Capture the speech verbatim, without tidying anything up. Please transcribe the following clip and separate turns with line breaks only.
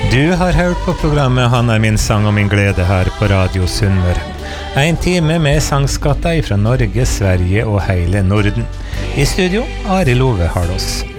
Du har hørt på programmet Han er min sang og min glede her på Radio Sunnmøre. En time med sangskatter fra Norge, Sverige og hele Norden. I studio, Arild Ove Harlås.